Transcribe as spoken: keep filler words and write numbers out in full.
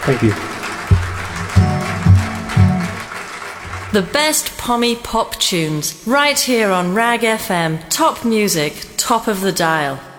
Thank you. The best pommy pop tunes, right here on Rag F M. Top music, top of the dial.